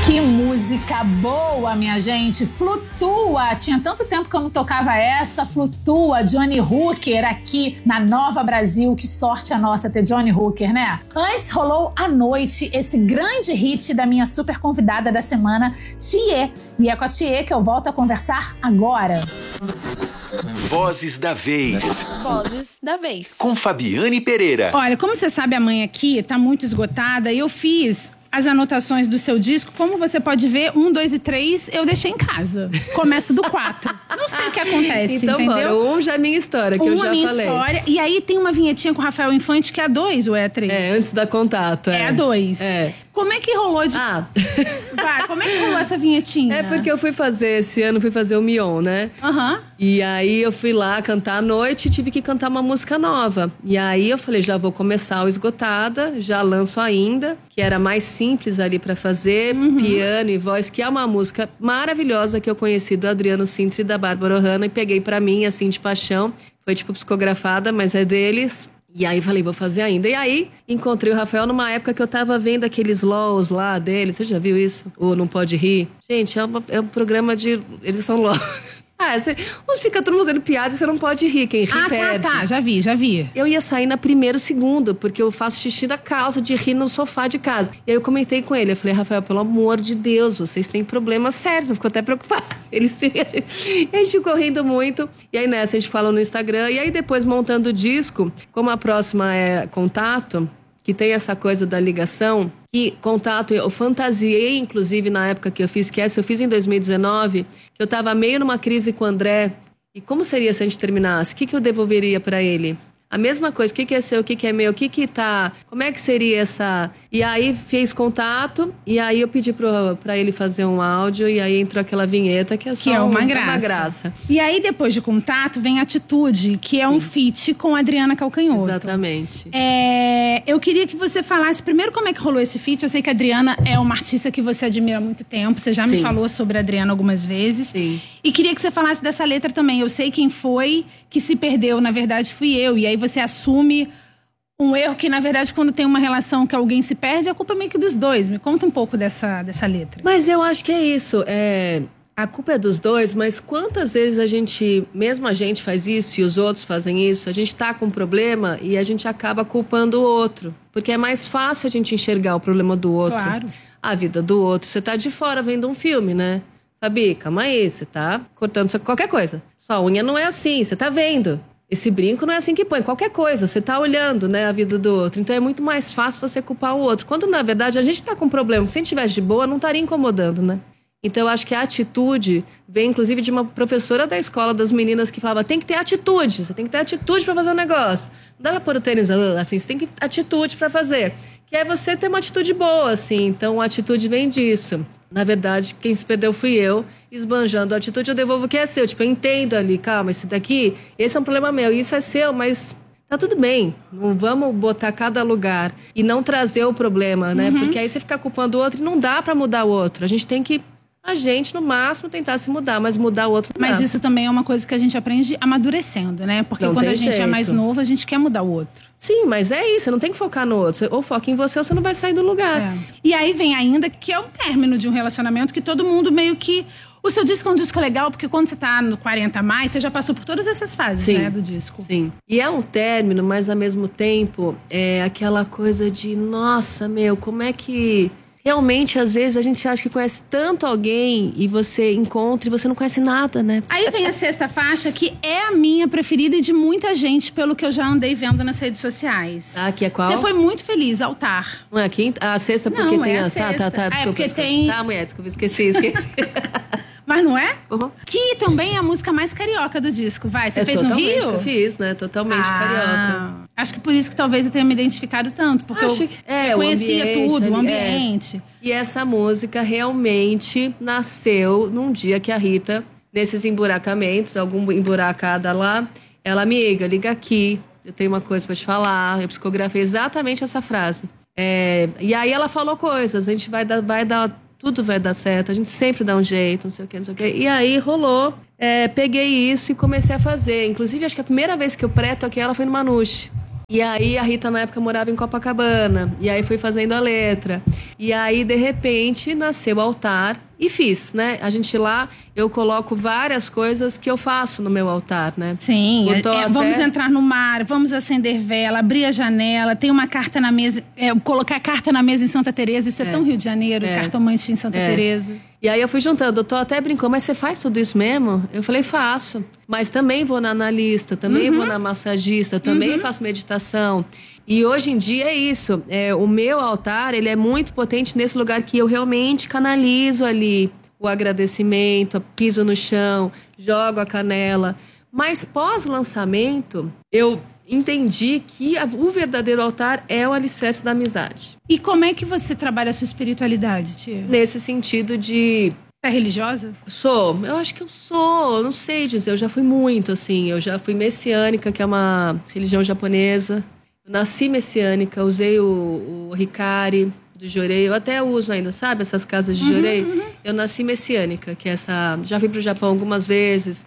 Que música boa, minha gente. Flutua. Tinha tanto tempo que eu não tocava essa. Flutua, Johnny Hooker aqui na Nova Brasil. Que sorte a nossa ter Johnny Hooker, né? Antes rolou À Noite, esse grande hit da minha super convidada da semana, Thier. E é com a Thier que eu volto a conversar agora. Vozes da Vez. Vozes da Vez. Com Fabiane Pereira. Olha, como você sabe, a mãe aqui tá muito esgotada e eu fiz as anotações do seu disco. Como você pode ver, 1, 2 e 3 eu deixei em casa. Começo do 4. Não sei o que acontece, então, entendeu? Bora, 1 já é minha história, que eu já falei. História. E aí tem uma vinhetinha com o Rafael Infante, que é a 2 ou é a 3? É, antes da Contato. É a 2. É. Como é que rolou de... Vai, como é que rolou essa vinhetinha? É porque eu fui fazer, esse ano, o Mion, né? E aí eu fui lá cantar à noite e tive que cantar uma música nova. E aí eu falei, já vou começar o Esgotada, já lanço ainda, que era mais simples ali pra fazer, piano e voz, que é uma música maravilhosa que eu conheci do Adriano Sintra e da Bárbara Ohana, e peguei pra mim, assim, de paixão. Foi tipo psicografada, mas é deles. E aí falei, vou fazer ainda. E aí encontrei o Rafael numa época que eu tava vendo aqueles LOLs lá dele. Você já viu isso? Ou Não Pode Rir? Gente, é um programa de... Eles são LOL. Fica todo mundo fazendo piada e você não pode rir. Quem ri perde. Tá, já vi. Eu ia sair na primeiro segundo, porque eu faço xixi da calça de rir no sofá de casa. E aí eu comentei com ele, eu falei, Rafael, pelo amor de Deus, vocês têm problemas sérios. Eu fico até preocupada. Ele sim, a gente ficou rindo muito. E aí nessa a gente fala no Instagram. E aí depois montando o disco, como a próxima é Contato, que tem essa coisa da ligação, que Contato, eu fantasiei, inclusive, na época que eu fiz, que essa eu fiz em 2019, que eu tava meio numa crise com o André. E como seria se a gente terminasse? O que eu devolveria pra ele? A mesma coisa, o que é seu, o que é meu, como é que seria essa... E aí fez Contato, e aí eu pedi pra ele fazer um áudio, e aí entrou aquela vinheta que é só uma graça. E aí depois de Contato vem Atitude, que é um feat com a Adriana Calcanhoto. Exatamente. Eu queria que você falasse primeiro como é que rolou esse feat. Eu sei que a Adriana é uma artista que você admira há muito tempo, você já me falou sobre a Adriana algumas vezes. Sim. E queria que você falasse dessa letra também. Eu sei quem foi que se perdeu, na verdade fui eu. E aí você assume um erro que, na verdade, quando tem uma relação que alguém se perde, a culpa é meio que dos dois. Me conta um pouco dessa letra. Mas eu acho que é isso. A culpa é dos dois, mas quantas vezes mesmo a gente faz isso e os outros fazem isso, a gente tá com um problema e a gente acaba culpando o outro. Porque é mais fácil a gente enxergar o problema do outro. Claro. A vida do outro. Você tá de fora vendo um filme, né? Fabi, calma aí, você tá cortando qualquer coisa. Sua unha não é assim, você tá vendo. Esse brinco não é assim que põe, qualquer coisa. Você tá olhando, né, a vida do outro. Então é muito mais fácil você culpar o outro. Quando, na verdade, a gente tá com um problema. Se a gente tivesse de boa, não estaria incomodando, né? Então eu acho que a atitude vem, inclusive, de uma professora da escola das meninas que falava, tem que ter atitude. Você tem que ter atitude pra fazer um negócio. Não dá pra pôr o tênis assim, você tem que ter atitude pra fazer. Que é você ter uma atitude boa, assim. Então a atitude vem disso. Na verdade, quem se perdeu fui eu, esbanjando a atitude, eu devolvo o que é seu. Tipo, eu entendo ali, calma, esse é um problema meu, isso é seu, mas tá tudo bem. Não vamos botar cada lugar e não trazer o problema, né? Porque aí você fica culpando o outro e não dá pra mudar o outro. A gente tem que, no máximo, tentar se mudar, mas mudar o outro não dá. Mas isso também é uma coisa que a gente aprende amadurecendo, né? Porque não quando a gente jeito. é mais novo, a gente quer mudar o outro. Sim, mas é isso, você não tem que focar no outro. Ou foca em você ou você não vai sair do lugar. E aí vem ainda que é o término de um relacionamento que todo mundo meio que... O seu disco é um disco legal porque quando você tá no 40 a mais, você já passou por todas essas fases, né, do disco. Sim. E é um término, mas ao mesmo tempo é aquela coisa de, nossa, como é que... Realmente, às vezes, a gente acha que conhece tanto alguém e você encontra e você não conhece nada, né? Aí vem a sexta faixa, que é a minha preferida e de muita gente, pelo que eu já andei vendo nas redes sociais. Que é qual? Você foi muito feliz, Altar. Não é a quinta? A sexta porque não, tem a sexta. Tá, desculpa. Porque tem... Tá, mulher, desculpa, esqueci. Mas não é? Uhum. Que também é a música mais carioca do disco. Vai, você fez no Rio? Eu fiz, né? Totalmente carioca. Acho que por isso que talvez eu tenha me identificado tanto. Porque eu conhecia tudo, o ambiente. E essa música realmente nasceu num dia que a Rita, nesses emburacamentos, algum emburacada lá, ela, amiga, liga aqui, eu tenho uma coisa pra te falar. Eu psicografei exatamente essa frase. E aí ela falou coisas, a gente vai dar tudo vai dar certo, a gente sempre dá um jeito, não sei o quê. E aí rolou, peguei isso e comecei a fazer. Inclusive, acho que a primeira vez que eu pré-toquei ela foi no Manouche. E aí a Rita na época morava em Copacabana. E aí fui fazendo a letra. E aí, de repente, nasceu o altar e fiz, né? A gente lá, eu coloco várias coisas que eu faço no meu altar, né? Sim, vamos entrar no mar, vamos acender vela, abrir a janela, tem uma carta na mesa, colocar a carta na mesa em Santa Teresa, isso é tão Rio de Janeiro, cartomante em Santa Teresa. E aí eu fui juntando, o Tó até brincou, mas você faz tudo isso mesmo? Eu falei, faço. Mas também vou na analista, também vou na massagista, também faço meditação. E hoje em dia é isso, o meu altar, ele é muito potente nesse lugar que eu realmente canalizo ali o agradecimento, piso no chão, jogo a canela. Mas pós-lançamento, eu entendi que o verdadeiro altar é o alicerce da amizade. E como é que você trabalha a sua espiritualidade, tia? Nesse sentido de... É religiosa? Eu acho que eu sou, não sei dizer, eu já fui muito, assim, eu já fui messiânica, que é uma religião japonesa. Eu nasci messiânica, usei o Hikari do Jorei, eu até uso ainda, sabe, essas casas de Jorei? Eu nasci messiânica, que é essa... Já fui pro Japão algumas vezes.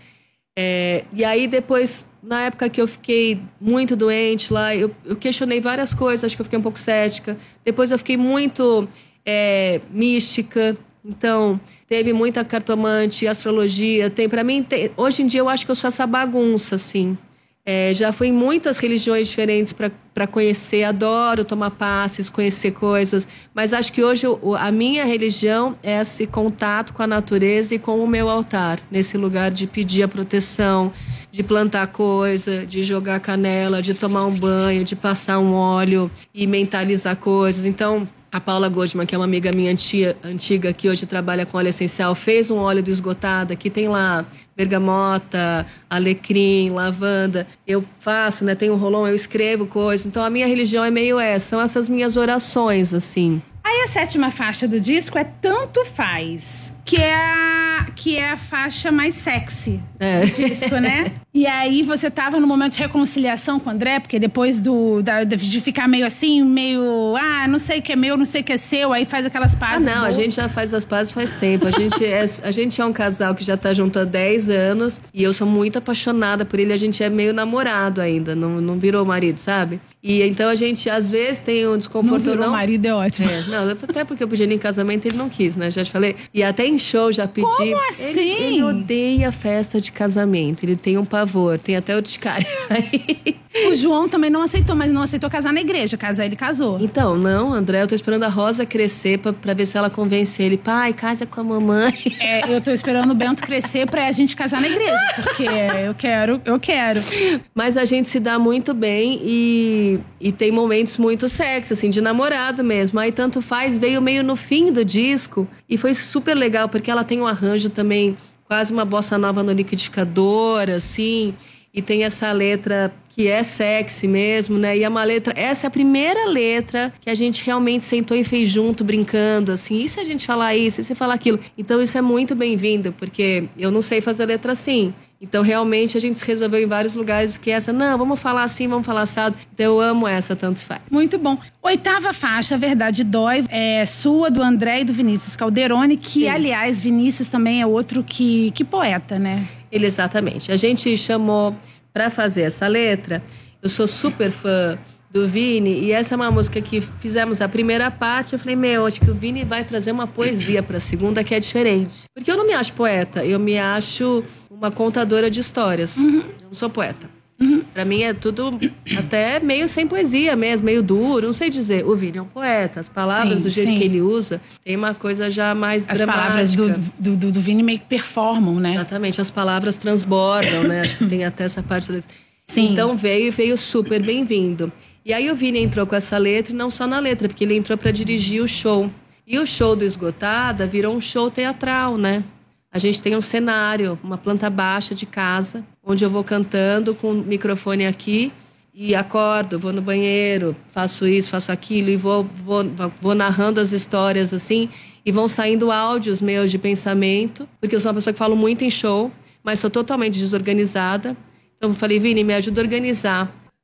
E aí depois, na época que eu fiquei muito doente lá, eu questionei várias coisas, acho que eu fiquei um pouco cética. Depois eu fiquei muito mística, então teve muita cartomante, astrologia. Hoje em dia eu acho que eu sou essa bagunça, assim. Já fui em muitas religiões diferentes para conhecer, adoro tomar passes, conhecer coisas, mas acho que hoje a minha religião é esse contato com a natureza e com o meu altar, nesse lugar de pedir a proteção, de plantar coisa, de jogar canela, de tomar um banho, de passar um óleo e mentalizar coisas. Então, a Paula Goldman, que é uma amiga minha antiga, que hoje trabalha com óleo essencial, fez um óleo do Esgotada, que tem lá bergamota, alecrim, lavanda. Eu faço, né? Tem um rolão, eu escrevo coisas. Então, a minha religião é meio são essas minhas orações, assim. Aí a 7ª faixa do disco é Tanto Faz, que é a faixa mais sexy do disco, né? E aí você tava no momento de reconciliação com o André, porque depois de ficar meio assim, não sei o que é meu, não sei o que é seu, aí faz aquelas pazes. A gente já faz as pazes faz tempo. A gente é um casal que já tá junto há 10 anos e eu sou muito apaixonada por ele, a gente é meio namorado ainda, não virou marido, sabe? E então a gente às vezes tem um desconforto. Não virou marido é ótimo. Até porque eu pedi ele em casamento ele não quis, né? Já te falei. E até em show já pedi. Como assim? Ele odeia festa de casamento. Ele tem um pavor. Tem até o Ticari. O João também não aceitou, mas não aceitou casar na igreja. Casar, ele casou. Então, não, André, eu tô esperando a Rosa crescer pra ver se ela convence ele. Pai, casa com a mamãe. Eu tô esperando o Bento crescer pra gente casar na igreja. Porque eu quero. Mas a gente se dá muito bem e tem momentos muito sexy, assim, de namorado mesmo. Aí Tanto Faz veio meio no fim do disco e foi super legal, porque ela tem um arranjo também, quase uma bossa nova no liquidificador, assim, e tem essa letra que é sexy mesmo, né? E é uma letra... Essa é a primeira letra que a gente realmente sentou e fez junto, brincando, assim. E se a gente falar isso? E se falar aquilo? Então, isso é muito bem-vindo, porque eu não sei fazer letra assim. Então, realmente, a gente se resolveu em vários lugares que não, vamos falar assim, vamos falar assado. Então, eu amo essa Tanto Faz. Muito bom. 8ª faixa, Verdade Dói, é sua, do André e do Vinícius Calderoni, que, sim, aliás, Vinícius também é outro que poeta, né? Ele, exatamente. A gente chamou para fazer essa letra. Eu sou super fã do Vini, e essa é uma música que fizemos a primeira parte. Eu falei, acho que o Vini vai trazer uma poesia pra segunda que é diferente. Porque eu não me acho poeta, eu me acho uma contadora de histórias. Eu não sou poeta. Pra mim é tudo até meio sem poesia mesmo, meio duro, não sei dizer. O Vini é um poeta, as palavras, sim, do jeito que ele usa, tem uma coisa já mais as dramática. As palavras do Vini meio que performam, né? Exatamente, as palavras transbordam, né? Acho que tem até essa parte da letra. Sim. Então veio super bem-vindo. E aí o Vini entrou com essa letra, e não só na letra, porque ele entrou para dirigir o show. E o show do Esgotada virou um show teatral, né? A gente tem um cenário, uma planta baixa de casa, onde eu vou cantando com o microfone aqui e acordo, vou no banheiro, faço isso, faço aquilo e vou narrando as histórias assim, e vão saindo áudios meus de pensamento, porque eu sou uma pessoa que falo muito em show, mas sou totalmente desorganizada. Então eu falei, Vini, me ajuda a organizar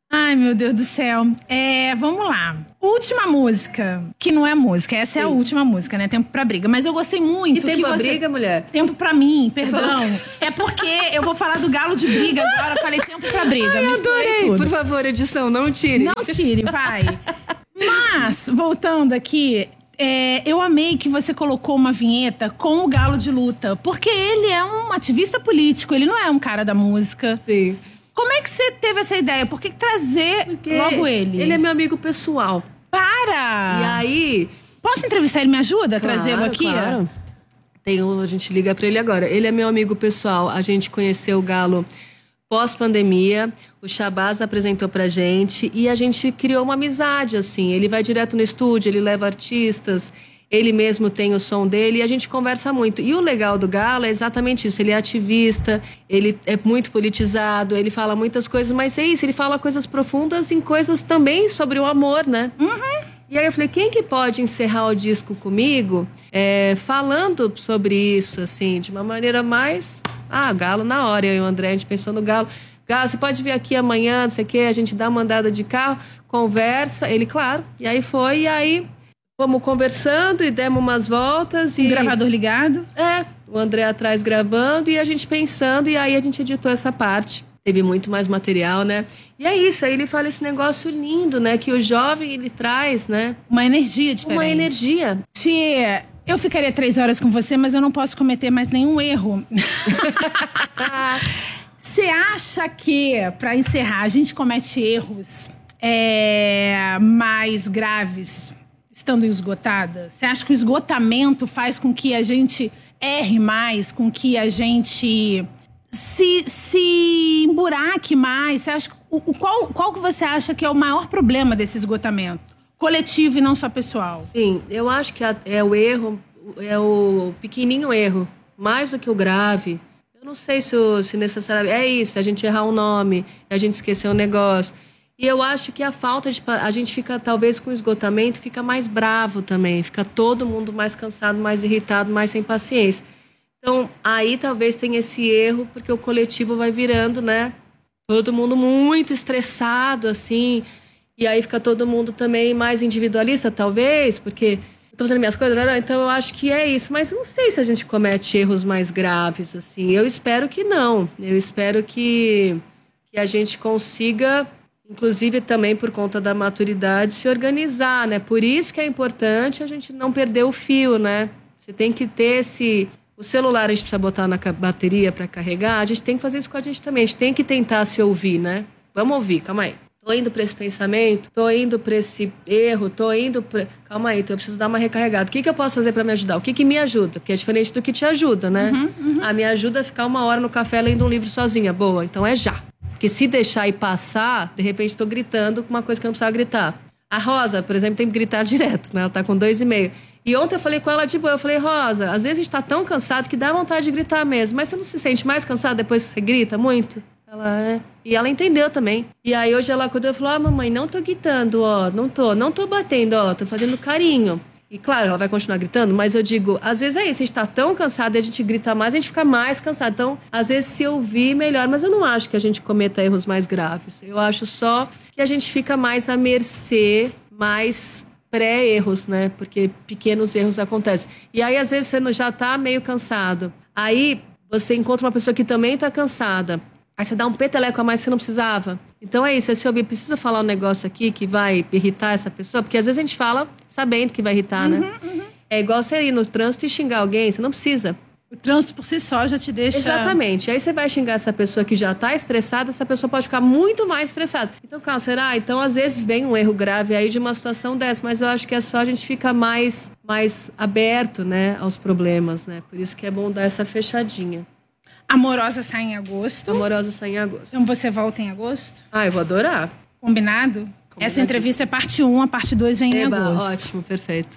Ai, meu Deus do céu. Vamos lá. Última música, que não é música. Essa é a última música, né? Tempo pra briga. Mas eu gostei muito. Que tempo pra briga, mulher? Tempo pra mim, perdão. É porque eu vou falar do galo de briga agora. Falei tempo pra briga. Ai, adorei. Tudo. Por favor, edição, não tire. Não tire, vai. Mas, voltando aqui... eu amei que você colocou uma vinheta com o galo de luta. Porque ele é um ativista político. Ele não é um cara da música. Sim. Como é que você teve essa ideia? Por que trazer logo ele? Ele é meu amigo pessoal. Para! E aí... Posso entrevistar ele? Me ajuda a trazê-lo aqui? Claro. A gente liga pra ele agora. Ele é meu amigo pessoal. A gente conheceu o Galo pós-pandemia. O Shabazz apresentou pra gente. E a gente criou uma amizade, assim. Ele vai direto no estúdio, ele leva artistas... Ele mesmo tem o som dele e a gente conversa muito. E o legal do Galo é exatamente isso. Ele é ativista, ele é muito politizado, ele fala muitas coisas, mas é isso, ele fala coisas profundas em coisas também sobre o amor, né? Uhum. E aí eu falei, quem que pode encerrar o disco comigo falando sobre isso, assim, de uma maneira mais... Galo na hora. Eu e o André, a gente pensou no Galo. Galo, você pode vir aqui amanhã, não sei o quê, a gente dá uma andada de carro, conversa. Ele, claro. E aí foi, e aí... Fomos conversando e demos umas voltas. O gravador ligado? O André atrás gravando e a gente pensando. E aí a gente editou essa parte. Teve muito mais material, né? E é isso, aí ele fala esse negócio lindo, né? Que o jovem, ele traz, né? Uma energia diferente. Uma energia. Tia, eu ficaria 3 horas com você, mas eu não posso cometer mais nenhum erro. Você acha que, pra encerrar, a gente comete erros mais graves... estando esgotada? Você acha que o esgotamento faz com que a gente erre mais, com que a gente se emburaque mais? Você acha, qual que você acha que é o maior problema desse esgotamento? Coletivo e não só pessoal. Sim, eu acho que é o erro, é o pequenininho erro, mais do que o grave. Eu não sei se necessariamente... É isso, a gente errar um nome, a gente esquecer um negócio... E eu acho que a falta de... A gente fica, talvez, com esgotamento, fica mais bravo também. Fica todo mundo mais cansado, mais irritado, mais sem paciência. Então, aí talvez tenha esse erro, porque o coletivo vai virando, né? Todo mundo muito estressado, assim. E aí fica todo mundo também mais individualista, talvez, porque... Eu tô fazendo minhas coisas, então eu acho que é isso. Mas não sei se a gente comete erros mais graves, assim. Eu espero que não. Eu espero que a gente consiga... Inclusive também por conta da maturidade, se organizar, né? Por isso que é importante a gente não perder o fio, né? Você tem que ter o celular a gente precisa botar na bateria para carregar, a gente tem que fazer isso com a gente também. A gente tem que tentar se ouvir, né? Vamos ouvir, calma aí. Tô indo para esse pensamento, tô indo para esse erro, tô indo para... Calma aí, então eu preciso dar uma recarregada. O que eu posso fazer para me ajudar? O que me ajuda? Porque é diferente do que te ajuda, né? A me ajuda a ficar 1 hora no café lendo um livro sozinha. Boa, então é já. Porque se deixar e passar, de repente estou gritando com uma coisa que eu não precisava gritar. A Rosa, por exemplo, tem que gritar direto, né? Ela tá com 2,5. E ontem eu falei com ela, eu falei, Rosa, às vezes a gente tá tão cansado que dá vontade de gritar mesmo. Mas você não se sente mais cansado depois que você grita muito? Ela E ela entendeu também. E aí hoje ela acordou e falou, mamãe, não tô gritando, ó. Não tô batendo, ó. Tô fazendo carinho. E claro, ela vai continuar gritando, mas eu digo, às vezes é isso, a gente tá tão cansado e a gente grita mais, a gente fica mais cansado. Então, às vezes se ouvir, melhor. Mas eu não acho que a gente cometa erros mais graves. Eu acho só que a gente fica mais à mercê, mais pré-erros, né? Porque pequenos erros acontecem. E aí, às vezes, você já tá meio cansado. Aí, você encontra uma pessoa que também tá cansada. Aí você dá um peteleco a mais que você não precisava. Então é isso, é se ouvir, preciso falar um negócio aqui que vai irritar essa pessoa, porque às vezes a gente fala sabendo que vai irritar, né? É igual você ir no trânsito e xingar alguém, você não precisa. O trânsito por si só já te deixa... Exatamente. Aí você vai xingar essa pessoa que já tá estressada, essa pessoa pode ficar muito mais estressada. Então, calma, será? Então, às vezes, vem um erro grave aí de uma situação dessa, mas eu acho que é só a gente ficar mais aberto, né, aos problemas, né? Por isso que é bom dar essa fechadinha. Amorosa sai em agosto. Amorosa sai em agosto. Então você volta em agosto? Ah, eu vou adorar. Combinado? Essa entrevista é parte 1, a parte 2 vem em agosto. Ótimo, perfeito.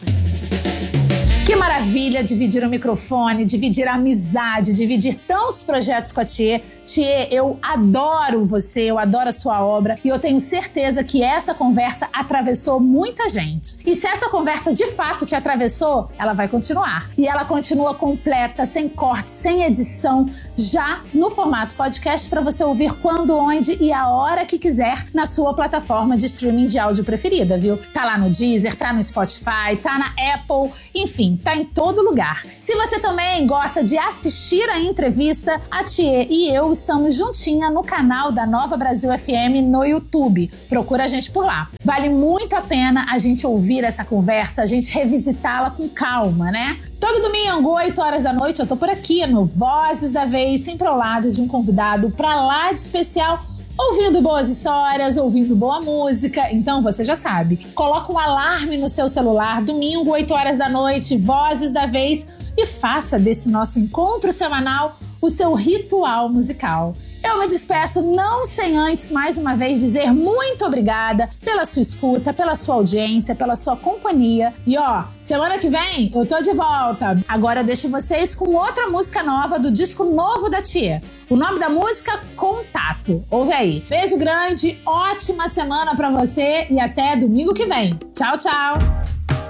Que maravilha dividir o microfone, dividir a amizade, dividir tantos projetos com a Thier. Thier, eu adoro você, eu adoro a sua obra e eu tenho certeza que essa conversa atravessou muita gente. E se essa conversa de fato te atravessou, ela vai continuar. E ela continua completa, sem corte, sem edição, já no formato podcast para você ouvir quando, onde e a hora que quiser na sua plataforma de streaming de áudio preferida, viu? Tá lá no Deezer, tá no Spotify, tá na Apple, enfim, tá em todo lugar. Se você também gosta de assistir a entrevista, a Thier e eu estamos juntinha no canal da Nova Brasil FM no YouTube. Procura a gente por lá. Vale muito a pena a gente ouvir essa conversa, a gente revisitá-la com calma, né? Todo domingo, 8 horas da noite, eu tô por aqui no Vozes da Vez, sempre ao lado de um convidado pra lá de especial, ouvindo boas histórias, ouvindo boa música. Então você já sabe, coloca um alarme no seu celular, domingo, 8 horas da noite, Vozes da Vez, e faça desse nosso encontro semanal o seu ritual musical. Eu me despeço não sem antes, mais uma vez, dizer muito obrigada pela sua escuta, pela sua audiência, pela sua companhia. E ó, semana que vem eu tô de volta. Agora eu deixo vocês com outra música nova do disco novo da Thier. O nome da música, Contato. Ouve aí. Beijo grande, ótima semana pra você e até domingo que vem. Tchau, tchau!